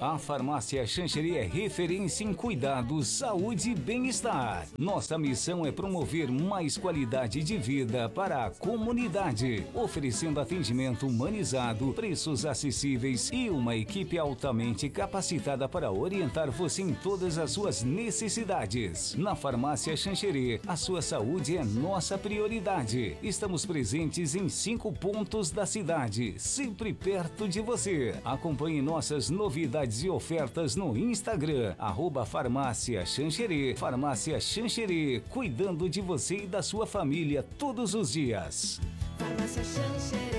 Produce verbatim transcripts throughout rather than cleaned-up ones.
A Farmácia Xanxerê é referência em cuidados, saúde e bem-estar. Nossa missão é promover mais qualidade de vida para a comunidade, oferecendo atendimento humanizado, preços acessíveis e uma equipe altamente capacitada para orientar você em todas as suas necessidades. Na Farmácia Xanxerê, a sua saúde é nossa prioridade. Estamos presentes em cinco pontos da cidade, sempre perto de você. Acompanhe nossas novidades e ofertas no Instagram, arroba Farmácia Xanxerê. Farmácia Xanxerê, cuidando de você e da sua família todos os dias. Farmácia Xanxerê.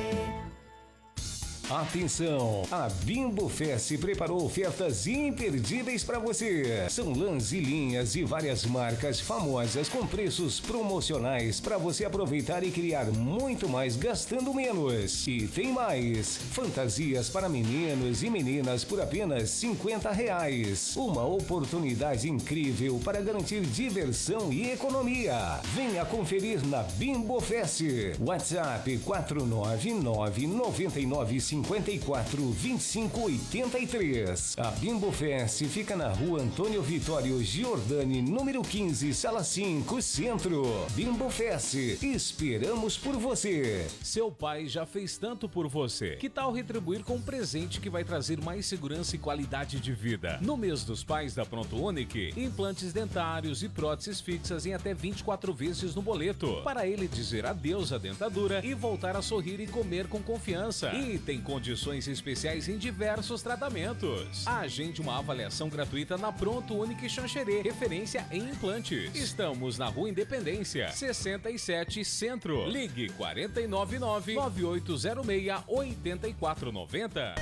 Atenção! A Bimbo Fest preparou ofertas imperdíveis para você. São lãs e linhas e várias marcas famosas com preços promocionais para você aproveitar e criar muito mais gastando menos. E tem mais! Fantasias para meninos e meninas por apenas cinquenta reais. Uma oportunidade incrível para garantir diversão e economia. Venha conferir na Bimbo Fest. WhatsApp quatro nove nove nove nove cinco quatro vinte e cinco oitenta e três. A Bimbo Fest fica na rua Antônio Vitório Giordani, número quinze, sala cinco, Centro. Bimbo Fest, esperamos por você. Seu pai já fez tanto por você. Que tal retribuir com um presente que vai trazer mais segurança e qualidade de vida? No mês dos pais da Pronto Unique, implantes dentários e próteses fixas em até vinte e quatro vezes no boleto. Para ele dizer adeus à dentadura e voltar a sorrir e comer com confiança. E tem condições especiais em diversos tratamentos. Agende uma avaliação gratuita na Pronto Unique Xanxerê, referência em implantes. Estamos na Rua Independência, sessenta e sete, Centro. Ligue quatro nove nove, nove oito zero seis, oito quatro nove zero.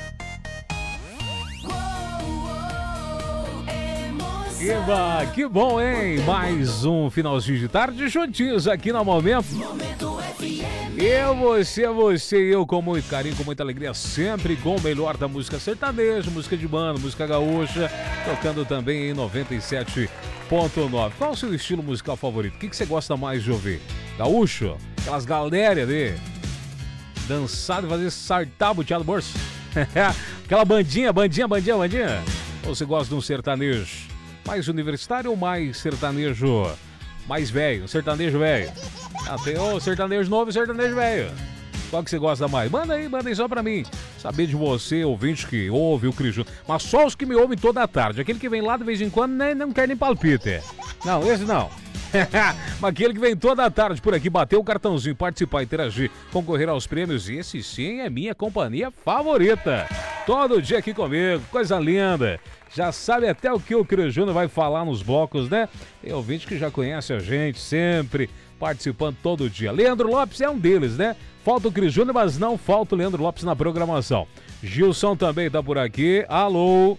Eba, que bom, hein? Mais um finalzinho de tarde juntinhos aqui no Momento. Momento F M. Eu, você, você e eu com muito carinho, com muita alegria, sempre com o melhor da música sertaneja, música de banda, música gaúcha, tocando também em noventa e sete ponto nove. Qual o seu estilo musical favorito? O que, que você gosta mais de ouvir? Gaúcho? Aquelas galérias de dançar e fazer sartar, buteado bolso? Aquela bandinha, bandinha, bandinha, bandinha? Ou você gosta de um sertanejo mais universitário ou mais sertanejo mais velho, um sertanejo velho? Ah, tem o sertanejo novo e sertanejo velho. Qual que você gosta mais? Manda aí, manda aí só pra mim saber de você, ouvinte que ouve o Cris Júnior. Mas só os que me ouvem toda a tarde. Aquele que vem lá de vez em quando nem, não quer nem palpite. Não, esse não. Mas aquele que vem toda a tarde por aqui, bater o cartãozinho, participar, interagir, concorrer aos prêmios. E esse sim é minha companhia favorita. Todo dia aqui comigo, coisa linda. Já sabe até o que o Cris Júnior vai falar nos blocos, né? Tem ouvinte que já conhece a gente, sempre participando todo dia. Leandro Lopes é um deles, né? Falta o Cris Júnior, mas não falta o Leandro Lopes na programação. Gilson também tá por aqui. Alô?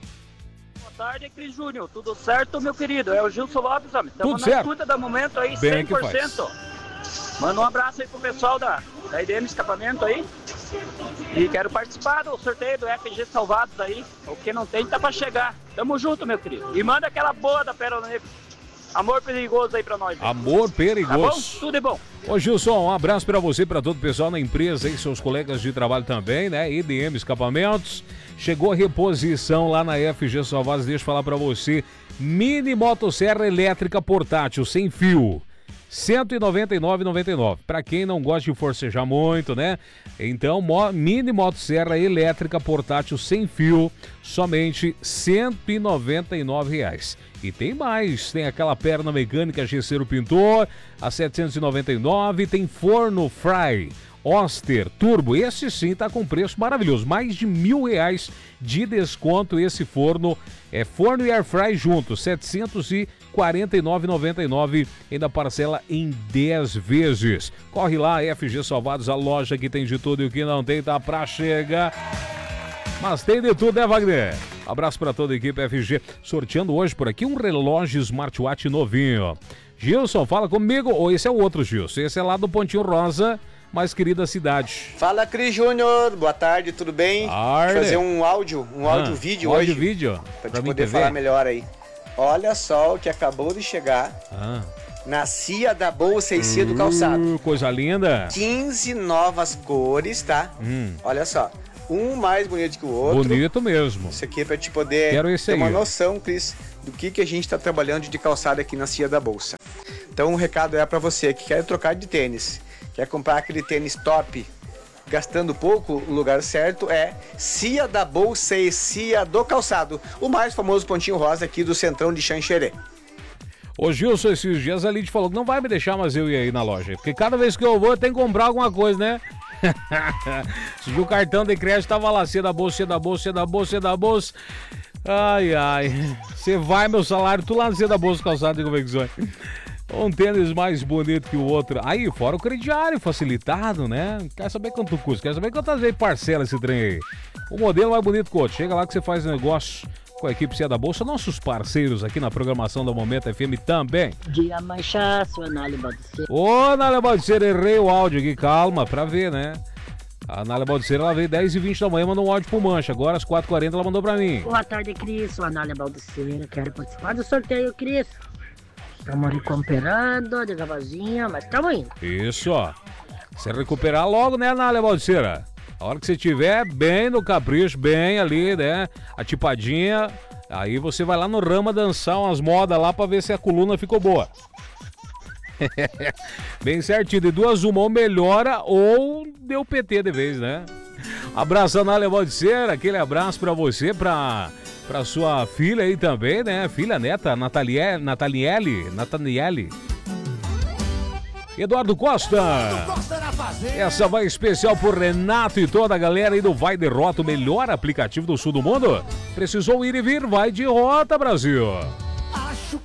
Boa tarde, Cris Júnior. Tudo certo, meu querido? É o Gilson Lopes, homem. Estamos Tudo na certo. escuta do momento aí, Bem cem por cento. Manda um abraço aí pro pessoal da, da I D M Escapamento aí. E quero participar do sorteio do F G Salvados aí. O que não tem tá pra chegar. Tamo junto, meu querido. E manda aquela boa da Pérola Negra. Amor perigoso aí pra nós. Né? Amor perigoso. Tá bom? Tudo é bom. Ô Gilson, um abraço pra você, pra todo o pessoal na empresa e seus colegas de trabalho também, né? I D M Escapamentos. Chegou a reposição lá na F G Salvados. Deixa eu falar pra você. Mini motosserra elétrica portátil sem fio. cento e noventa e nove reais e noventa e nove centavos. Para quem não gosta de forcejar muito, né? Então, mo- mini motosserra elétrica portátil sem fio, somente cento e noventa e nove reais. E tem mais, tem aquela perna mecânica Gesseiro Pintor, a setecentos e noventa e nove reais, tem forno Fry Oster Turbo, esse sim tá com preço maravilhoso, mais de mil reais de desconto esse forno, é forno e air fry junto, setecentos e quarenta e nove reais e noventa e nove centavos, ainda parcela em dez vezes. Corre lá, F G Salvados, a loja que tem de tudo e o que não tem tá pra chegar. Mas tem de tudo, né, Wagner? Abraço pra toda a equipe F G, sorteando hoje por aqui um relógio smartwatch novinho. Gilson, fala comigo, ou esse é o outro Gilson, esse é lá do Pontinho Rosa, mais querida cidade. Fala, Cris Júnior, boa tarde, tudo bem? Tarde. Vou fazer um áudio, um Ah, áudio vídeo um hoje. áudio vídeo? Pra, Pra te mim poder T V? falar melhor aí. Olha só o que acabou de chegar Ah. na Cia da Bolsa e Cia do Calçado. Uh, coisa linda. quinze novas cores, tá? Hum. Olha só. um mais bonito que o outro. Bonito mesmo. Isso aqui é pra te poder Quero esse ter aí, uma ó. noção, Cris, do que, que a gente tá trabalhando de calçada aqui na Cia da Bolsa. Então o recado é para você que quer trocar de tênis, quer comprar aquele tênis top, gastando pouco, o lugar certo é Cia da Bolsa e Cia do Calçado, o mais famoso pontinho rosa aqui do centrão de Xanxerê. Ô Gilson, esses dias a Lid falou que não vai me deixar mais eu ir aí na loja, porque cada vez que eu vou eu tenho que comprar alguma coisa, né? Se o cartão de crédito tava lá, Cia da Bolsa, Cia da Bolsa, Cia da Bolsa, Cia da Bolsa. Ai, ai. Você vai, meu salário, tu lá na Cia da Bolsa Calçado de convecções. Um tênis mais bonito que o outro. Aí, fora o crediário facilitado, né? Quer saber quanto custa? Quer saber quantas vezes parcela esse trem aí? O modelo mais bonito que o outro. Chega lá que você faz negócio com a equipe Cia da Bolsa. Nossos parceiros aqui na programação da Momento F M também. Dia Manchaço, Anália Baldiceira. Ô, Anália Baldiceira, errei o áudio aqui. Calma, pra ver, né? A Anália Baldiceira, ela veio dez e vinte da manhã, mandou um áudio pro Mancha. Agora às quatro e quarenta ela mandou pra mim. Boa tarde, Cris. Sou a Anália Baldiceira. Quero participar do sorteio, Cris. Estamos recuperando, devagarzinho, mas estamos indo. Isso, ó. Você recuperar logo, né, Anália Baldiceira? A hora que você tiver bem no capricho, bem ali, né? Atipadinha. Aí você vai lá no Rama dançar umas modas lá pra ver se a coluna ficou boa. Bem certinho. De duas uma, ou melhora ou deu P T de vez, né? Abraço, Anália Baldiceira. Aquele abraço pra você, pra... Pra sua filha aí também, né? Filha, neta, Nataliele, Nataliele, Nataniele. Eduardo Costa. Essa vai especial por Renato e toda a galera aí do Vai de Rota, o melhor aplicativo do sul do mundo. Precisou ir e vir, vai de Rota, Brasil.